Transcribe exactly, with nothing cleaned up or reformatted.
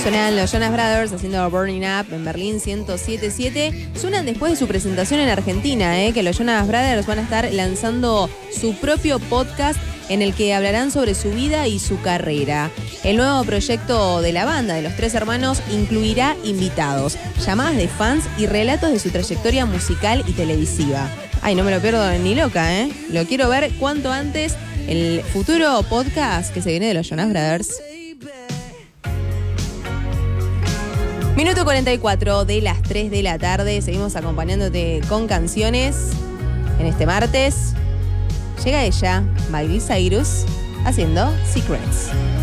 Sonan los Jonas Brothers haciendo Burning Up en Berlín ciento siete punto siete. Suenan después de su presentación en Argentina, ¿eh? Que los Jonas Brothers van a estar lanzando su propio podcast en el que hablarán sobre su vida y su carrera. El nuevo proyecto de la banda de los tres hermanos incluirá invitados, llamadas de fans y relatos de su trayectoria musical y televisiva. Ay, no me lo pierdo ni loca, ¿eh? Lo quiero ver cuanto antes. El futuro podcast que se viene de los Jonas Brothers. Minuto cuarenta y cuatro de las tres de la tarde. Seguimos acompañándote con canciones en este martes. Llega ella, Miley Cyrus, haciendo Secrets.